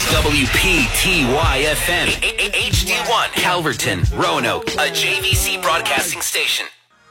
WPTY-FM, HD1, Calverton, Roanoke, a JVC broadcasting station.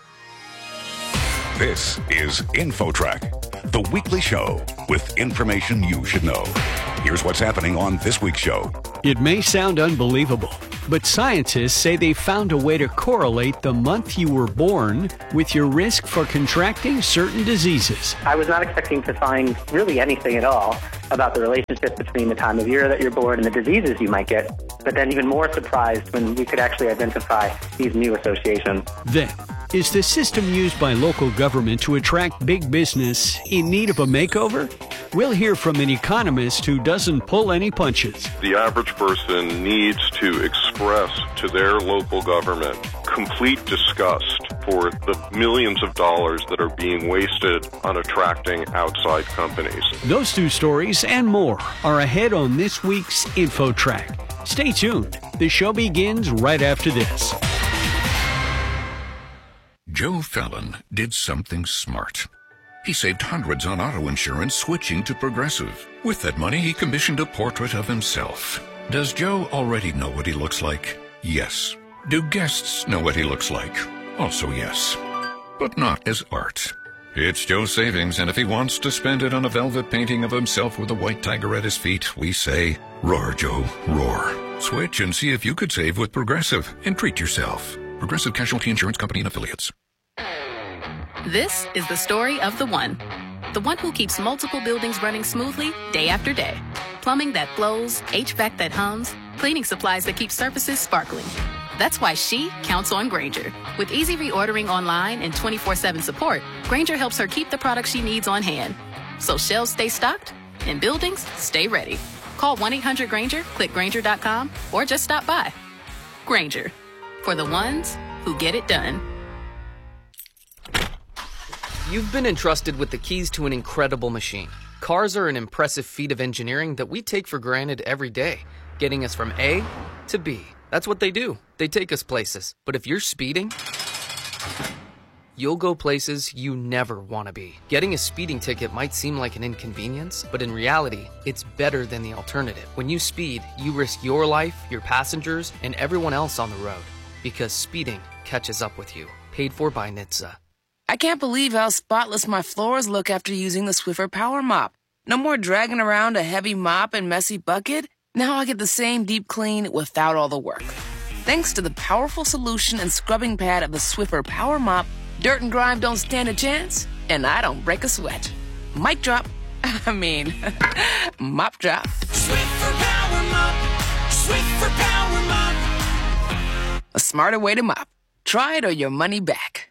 This is InfoTrack, the weekly show with information you should know. Here's what's happening on this week's show. It may sound unbelievable, but scientists say they found a way to correlate the month you were born with your risk for contracting certain diseases. I was not expecting to find really anything at all about the relationship between the time of year that you're born and the diseases you might get, but then even more surprised when we could actually identify these new associations. Then, is the system used by local government to attract big business in need of a makeover? We'll hear from an economist who doesn't pull any punches. The average person needs to express to their local government complete disgust for the millions of dollars that are being wasted on attracting outside companies. Those two stories and more are ahead on this week's InfoTrack. Stay tuned. The show begins right after this. Joe Fallon did something smart. He saved hundreds on auto insurance switching to Progressive. With that money, he commissioned a portrait of himself. Does Joe already know what he looks like? Yes. Do guests know what he looks like? Also yes. But not as art. It's Joe's savings, and if he wants to spend it on a velvet painting of himself with a white tiger at his feet, we say, roar, Joe, roar. Switch and see if you could save with Progressive and treat yourself. Progressive Casualty Insurance Company and Affiliates. This is the story of the one who keeps multiple buildings running smoothly day after day. Plumbing that flows, HVAC that hums, cleaning supplies that keep surfaces sparkling. That's why she counts on Grainger. With easy reordering online and 24/7 support, Grainger helps her keep the products she needs on hand. So shelves stay stocked and buildings stay ready. Call 1-800-GRAINGER, click Grainger.com, or just stop by. Grainger, for the ones who get it done. You've been entrusted with the keys to an incredible machine. Cars are an impressive feat of engineering that we take for granted every day, getting us from A to B. That's what they do. They take us places. But if you're speeding, you'll go places you never want to be. Getting a speeding ticket might seem like an inconvenience, but in reality, it's better than the alternative. When you speed, you risk your life, your passengers, and everyone else on the road. Because speeding catches up with you. Paid for by NHTSA. I can't believe how spotless my floors look after using the Swiffer Power Mop. No more dragging around a heavy mop and messy bucket. Now I get the same deep clean without all the work. Thanks to the powerful solution and scrubbing pad of the Swiffer Power Mop, dirt and grime don't stand a chance, and I don't break a sweat. Mic drop. Mop drop. Swiffer Power Mop. Swiffer Power Mop. A smarter way to mop. Try it or your money back.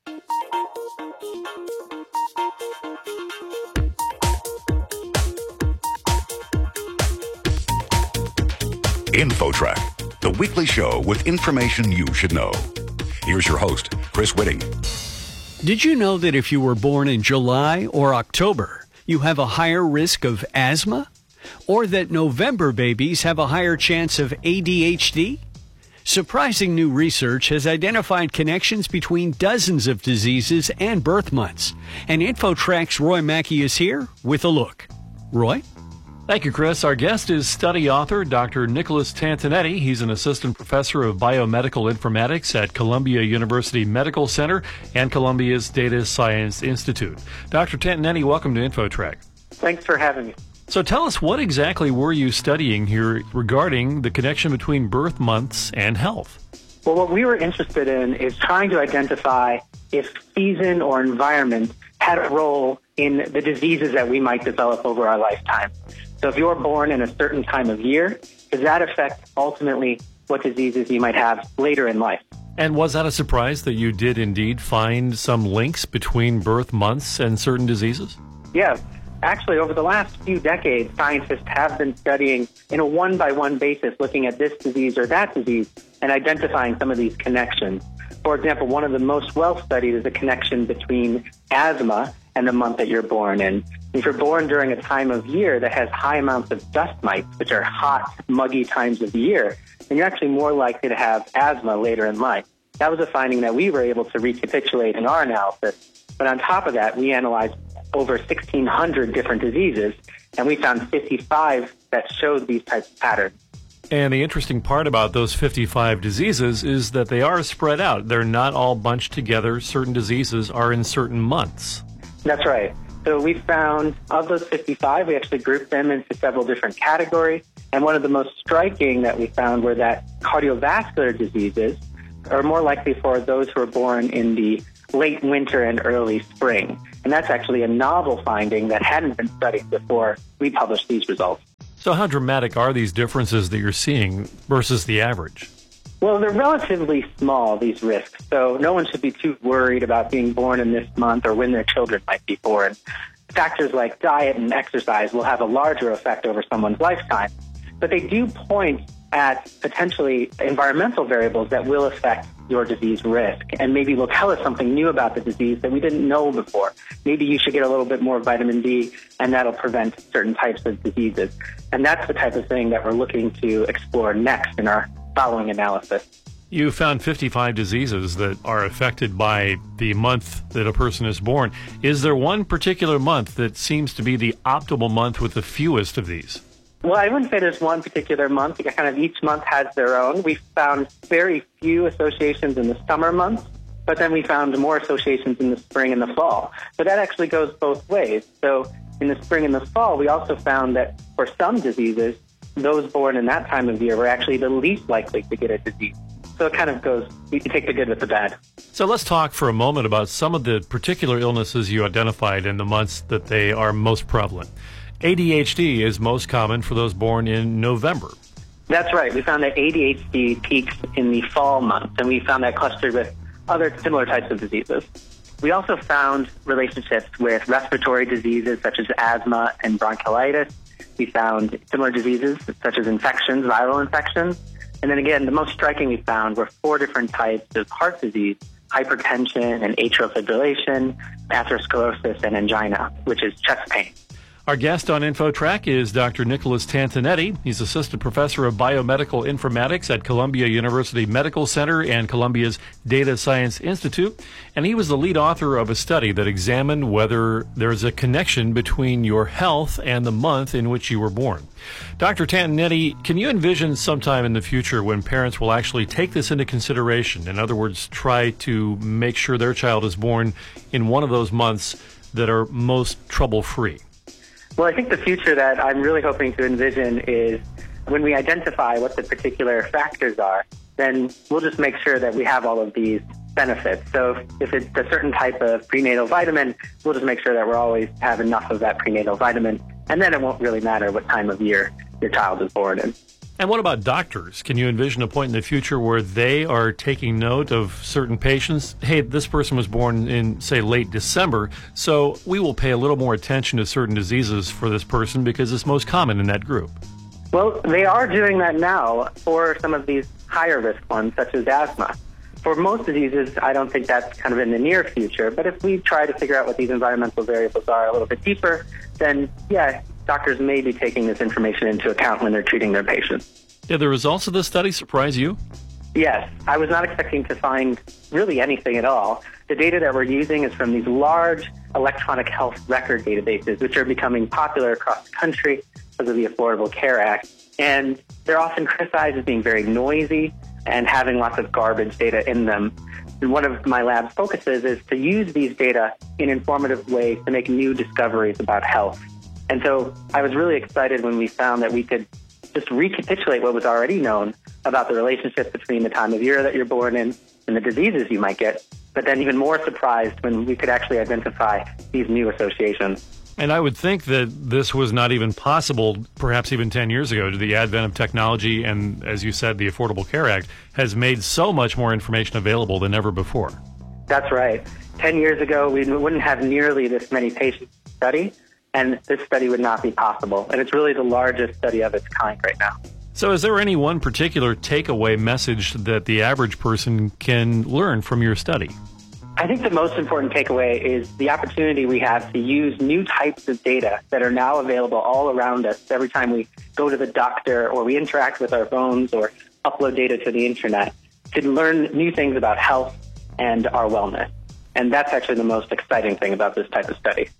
InfoTrack, the weekly show with information you should know. Here's your host, Chris Whitting. Did you know that if you were born in July or October, you have a higher risk of asthma? Or that November babies have a higher chance of ADHD? Surprising new research has identified connections between dozens of diseases and birth months. And InfoTrack's Roy Mackey is here with a look. Roy? Thank you, Chris. Our guest is study author Dr. Nicholas Tantonetti. He's an assistant professor of biomedical informatics at Columbia University Medical Center and Columbia's Data Science Institute. Dr. Tantonetti, welcome to InfoTrack. Thanks for having me. So tell us, what exactly were you studying here regarding the connection between birth months and health? Well, what we were interested in is trying to identify if season or environment had a role in the diseases that we might develop over our lifetime. So if you're born in a certain time of year, does that affect ultimately what diseases you might have later in life? And was that a surprise that you did indeed find some links between birth months and certain diseases? Yeah. Actually, over the last few decades, scientists have been studying in a one-by-one basis, looking at this disease or that disease and identifying some of these connections. For example, one of the most well-studied is the connection between asthma and the month that you're born in. If you're born during a time of year that has high amounts of dust mites, which are hot, muggy times of the year, then you're actually more likely to have asthma later in life. That was a finding that we were able to recapitulate in our analysis. But on top of that, we analyzed over 1,600 different diseases, and we found 55 that show these types of patterns. And the interesting part about those 55 diseases is that they are spread out. They're not all bunched together. Certain diseases are in certain months. That's right. So we found, of those 55, we actually grouped them into several different categories. And one of the most striking that we found were that cardiovascular diseases are more likely for those who are born in the late winter and early spring. And that's actually a novel finding that hadn't been studied before we published these results. So how dramatic are these differences that you're seeing versus the average? Well, they're relatively small, these risks. So no one should be too worried about being born in this month or when their children might be born. Factors like diet and exercise will have a larger effect over someone's lifetime. But they do point at potentially environmental variables that will affect your disease risk and maybe will tell us something new about the disease that we didn't know before. Maybe you should get a little bit more vitamin D and that'll prevent certain types of diseases. And that's the type of thing that we're looking to explore next in our following analysis. You found 55 diseases that are affected by the month that a person is born. Is there one particular month that seems to be the optimal month with the fewest of these? Well, I wouldn't say there's one particular month. Kind of each month has their own. We found very few associations in the summer months, but then we found more associations in the spring and the fall. So that actually goes both ways. So in the spring and the fall, we also found that for some diseases, those born in that time of year were actually the least likely to get a disease. So it kind of goes, you can take the good with the bad. So let's talk for a moment about some of the particular illnesses you identified in the months that they are most prevalent. ADHD is most common for those born in November. That's right. We found that ADHD peaks in the fall months, and we found that clustered with other similar types of diseases. We also found relationships with respiratory diseases such as asthma and bronchiolitis. We found similar diseases such as infections, viral infections. And then again, the most striking we found were 4 different types of heart disease: hypertension and atrial fibrillation, atherosclerosis, and angina, which is chest pain. Our guest on InfoTrack is Dr. Nicholas Tantonetti. He's Assistant Professor of Biomedical Informatics at Columbia University Medical Center and Columbia's Data Science Institute. And he was the lead author of a study that examined whether there's a connection between your health and the month in which you were born. Dr. Tantonetti, can you envision sometime in the future when parents will actually take this into consideration? In other words, try to make sure their child is born in one of those months that are most trouble-free? Well, I think the future that I'm really hoping to envision is when we identify what the particular factors are, then we'll just make sure that we have all of these benefits. So if it's a certain type of prenatal vitamin, we'll just make sure that we always have enough of that prenatal vitamin, and then it won't really matter what time of year your child is born in. And what about doctors? Can you envision a point in the future where they are taking note of certain patients? Hey, this person was born in, say, late December, so we will pay a little more attention to certain diseases for this person because it's most common in that group. Well, they are doing that now for some of these higher risk ones, such as asthma. For most diseases, I don't think that's kind of in the near future, but if we try to figure out what these environmental variables are a little bit deeper, then, yeah, doctors may be taking this information into account when they're treating their patients. Did the results of this study surprise you? Yes. I was not expecting to find really anything at all. The data that we're using is from these large electronic health record databases, which are becoming popular across the country because of the Affordable Care Act. And they're often criticized as being very noisy and having lots of garbage data in them. And one of my lab's focuses is to use these data in informative ways to make new discoveries about health. And so I was really excited when we found that we could just recapitulate what was already known about the relationship between the time of year that you're born in and the diseases you might get, but then even more surprised when we could actually identify these new associations. And I would think that this was not even possible, perhaps even 10 years ago. The advent of technology and, as you said, the Affordable Care Act has made so much more information available than ever before. That's right. 10 years ago, we wouldn't have nearly this many patients to study, and this study would not be possible. And it's really the largest study of its kind right now. So is there any one particular takeaway message that the average person can learn from your study? I think the most important takeaway is the opportunity we have to use new types of data that are now available all around us every time we go to the doctor or we interact with our phones or upload data to the internet to learn new things about health and our wellness. And that's actually the most exciting thing about this type of study.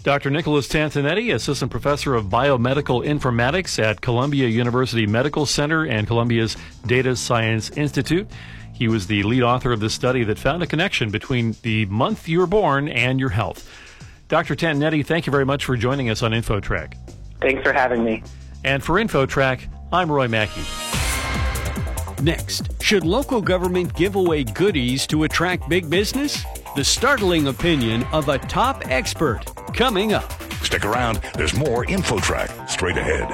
Dr. Nicholas Tantanetti, Assistant Professor of Biomedical Informatics at Columbia University Medical Center and Columbia's Data Science Institute. He was the lead author of this study that found a connection between the month you were born and your health. Dr. Tantanetti, thank you very much for joining us on InfoTrack. Thanks for having me. And for InfoTrack, I'm Roy Mackey. Next, should local government give away goodies to attract big business? The startling opinion of a top expert coming up. Stick around. There's more InfoTrack straight ahead.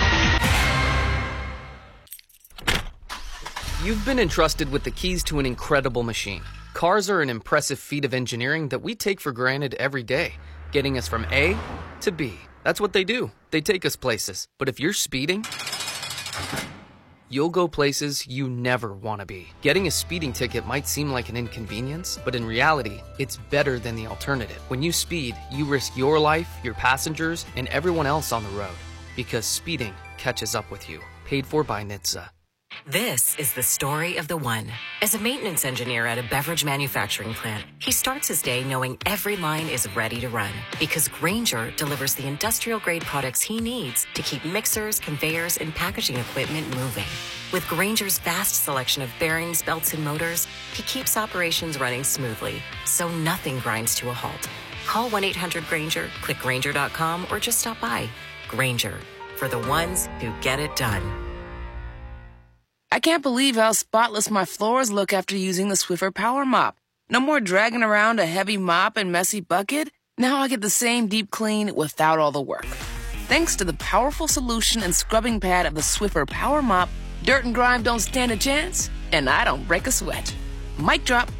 You've been entrusted with the keys to an incredible machine. Cars are an impressive feat of engineering that we take for granted every day, getting us from A to B. That's what they do. They take us places. But if you're speeding, you'll go places you never want to be. Getting a speeding ticket might seem like an inconvenience, but in reality, it's better than the alternative. When you speed, you risk your life, your passengers, and everyone else on the road. Because speeding catches up with you. Paid for by NHTSA. This is the story of the one. As a maintenance engineer at a beverage manufacturing plant, he starts his day knowing every line is ready to run because Grainger delivers the industrial-grade products he needs to keep mixers, conveyors, and packaging equipment moving. With Grainger's vast selection of bearings, belts, and motors, he keeps operations running smoothly, so nothing grinds to a halt. Call 1-800-GRAINGER, click Grainger.com, or just stop by. Grainger, for the ones who get it done. I can't believe how spotless my floors look after using the Swiffer Power Mop. No more dragging around a heavy mop and messy bucket. Now I get the same deep clean without all the work. Thanks to the powerful solution and scrubbing pad of the Swiffer Power Mop, dirt and grime don't stand a chance, and I don't break a sweat. Mic drop.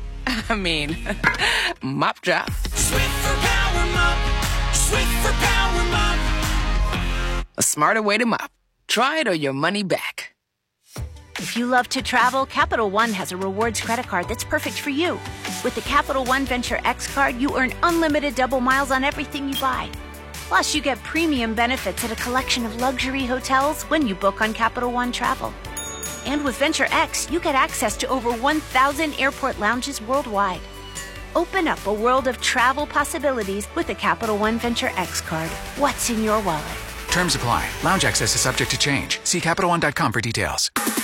Mop drop. Swiffer Power Mop. Swiffer Power Mop. A smarter way to mop. Try it or your money back. If you love to travel, Capital One has a rewards credit card that's perfect for you. With the Capital One Venture X card, you earn unlimited double miles on everything you buy. Plus, you get premium benefits at a collection of luxury hotels when you book on Capital One Travel. And with Venture X, you get access to over 1,000 airport lounges worldwide. Open up a world of travel possibilities with the Capital One Venture X card. What's in your wallet? Terms apply. Lounge access is subject to change. See CapitalOne.com for details.